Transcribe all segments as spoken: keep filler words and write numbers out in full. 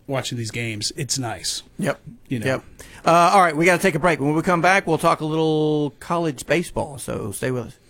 watching these games, it's nice. Yep. You know. Yep. Uh, all right, we got to take a break. When we come back, we'll talk a little college baseball. So stay with us.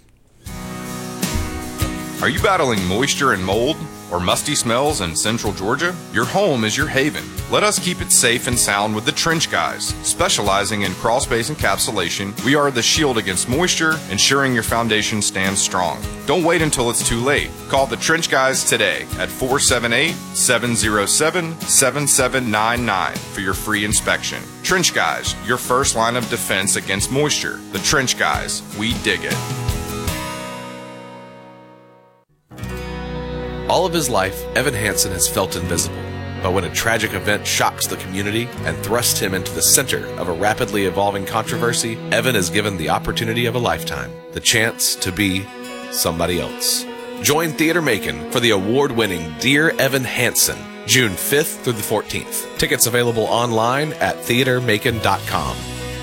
Are you battling moisture and mold or musty smells in central Georgia? Your home is your haven. Let us keep it safe and sound with the Trench Guys. Specializing in crawl space encapsulation, we are the shield against moisture, ensuring your foundation stands strong. Don't wait until it's too late. Call the Trench Guys today at four seven eight, seven zero seven, seven seven nine nine for your free inspection. Trench Guys, your first line of defense against moisture. The Trench Guys, we dig it. All of his life, Evan Hansen has felt invisible. But when a tragic event shocks the community and thrusts him into the center of a rapidly evolving controversy, Evan is given the opportunity of a lifetime, the chance to be somebody else. Join Theater Macon for the award-winning Dear Evan Hansen, June fifth through the fourteenth. Tickets available online at theater macon dot com.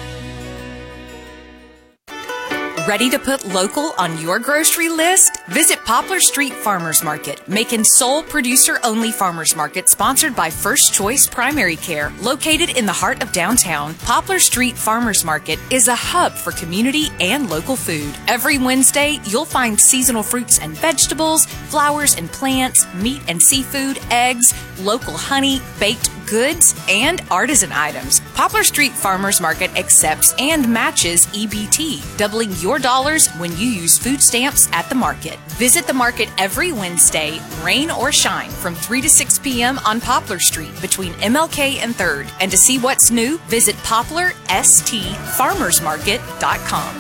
Ready to put local on your grocery list? Visit Poplar Street Farmers Market, Macon's sole producer-only farmers market sponsored by First Choice Primary Care. Located in the heart of downtown, Poplar Street Farmers Market is a hub for community and local food. Every Wednesday, you'll find seasonal fruits and vegetables, flowers and plants, meat and seafood, eggs, local honey, baked goods, and artisan items. Poplar Street Farmers Market accepts and matches E B T, doubling your dollars when you use food stamps at the market. Visit the market every Wednesday, rain or shine, from three to six p.m. on Poplar Street between M L K and third. And to see what's new, visit poplar s t farmers market dot com.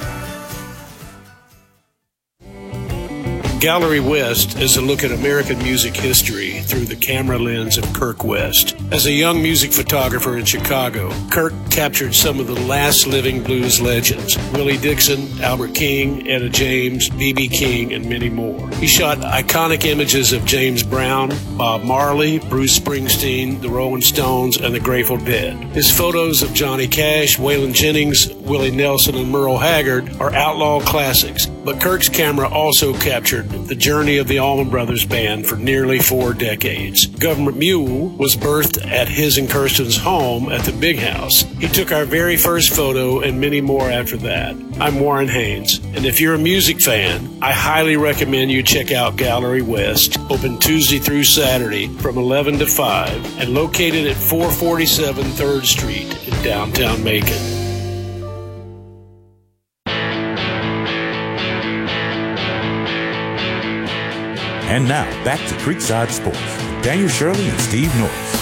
Gallery West is a look at American music history through the camera lens of Kirk West. As a young music photographer in Chicago, Kirk captured some of the last living blues legends: Willie Dixon, Albert King, Etta James, B B King, and many more. He shot iconic images of James Brown, Bob Marley, Bruce Springsteen, the Rolling Stones, and the Grateful Dead. His photos of Johnny Cash, Waylon Jennings, Willie Nelson, and Merle Haggard are outlaw classics, but Kirk's camera also captured the journey of the Allman Brothers Band for nearly four decades. Government Mule was birthed at his and Kirsten's home at the Big House. He took our very first photo and many more after that. I'm Warren Haynes, and if you're a music fan, I highly recommend you check out Gallery West, open Tuesday through Saturday from eleven to five, and located at four forty-seven third Street in downtown Macon. And now, back to Creekside Sports with Daniel Shirley and Steve Norris.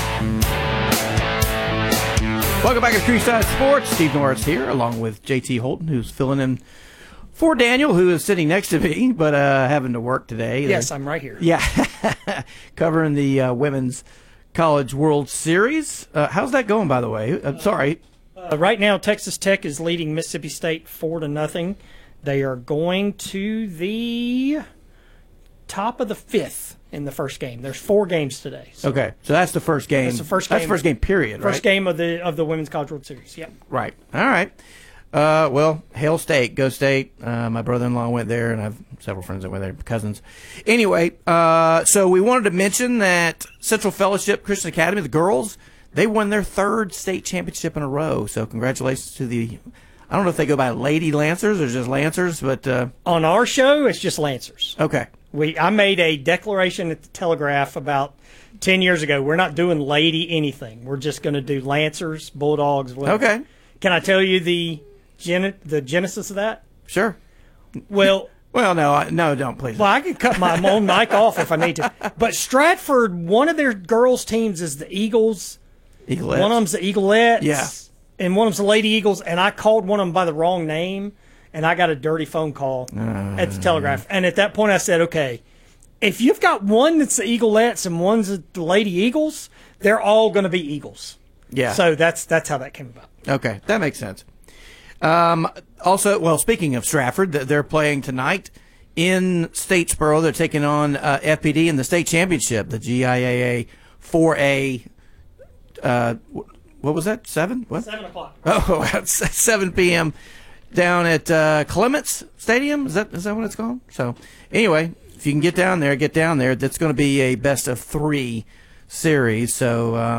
Welcome back to Creekside Sports. Steve Norris here, along with J T Holton, who's filling in for Daniel, who is sitting next to me, but uh, having to work today. Yes, I'm right here. Yeah, covering the uh, Women's College World Series. Uh, how's that going, by the way? I'm sorry. Uh, right now, Texas Tech is leading Mississippi State four to nothing. They are going to the top of the fifth in the first game. There's four games today. So. Okay, so that's the first game. That's the first game. That's the first game. Period. First right? game of the of the Women's College World Series. Yep. Right. All right. Uh, well, Hail State, go State. Uh, my brother-in-law went there, and I have several friends that went there, cousins. Anyway, uh, so we wanted to mention that Central Fellowship Christian Academy, the girls, they won their third state championship in a row. So congratulations to the. I don't know if they go by Lady Lancers or just Lancers, but uh, on our show, it's just Lancers. Okay. We I made a declaration at the Telegraph about ten years ago. We're not doing Lady anything. We're just going to do Lancers, Bulldogs. Whatever. Okay. Can I tell you the gen- the genesis of that? Sure. Well. Well, no, I, no, don't please. Well, I can cut my own mic off if I need to. But Stratford, one of their girls' teams is the Eagles. Eaglettes. One of them's the Eaglettes. Yeah. And one of them's the Lady Eagles. And I called one of them by the wrong name. And I got a dirty phone call uh, at the Telegraph. And at that point, I said, okay, if you've got one that's the Eaglettes and one's the Lady Eagles, they're all going to be Eagles. Yeah. So that's that's how that came about. Okay, that makes sense. Um, also, well, speaking of Stratford, they're playing tonight in Statesboro. They're taking on uh, F P D in the state championship, the G I A A four A. Uh, what was that? Seven? What? Seven o'clock. Oh, it's seven p.m. down at uh, Clements Stadium. Is that is that what it's called? So anyway, if you can get down there, get down there. That's going to be a best of three series. So. Uh,